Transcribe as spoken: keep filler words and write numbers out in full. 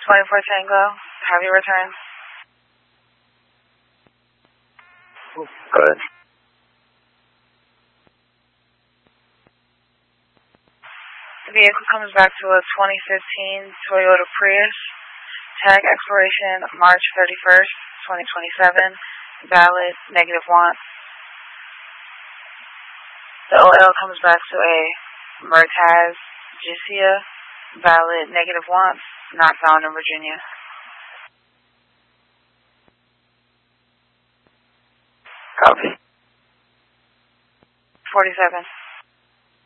twenty-four Tango, have you returned? Go ahead. The vehicle comes back to a twenty fifteen Toyota Prius. Tag expiration March thirty-first, twenty twenty-seven. Valid, negative one. The O L comes back to a Mertaz Gicia. Valid, negative one. Not found in Virginia. Copy. forty-seven.